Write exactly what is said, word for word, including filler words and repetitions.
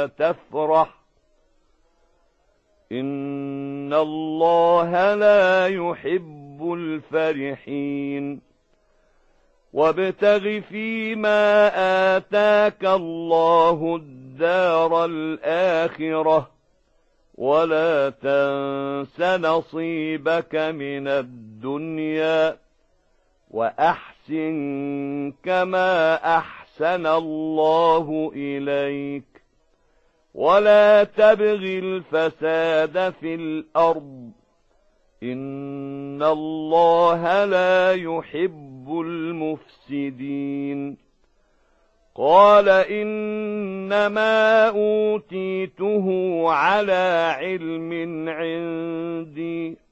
ولا تفرح إن الله لا يحب الفرحين وابتغ فيما آتاك الله الدار الآخرة ولا تنس نصيبك من الدنيا وأحسن كما أحسن الله إليك ولا تبغ الفساد في الأرض إن الله لا يحب المفسدين قال إنما أوتيته على علم عندي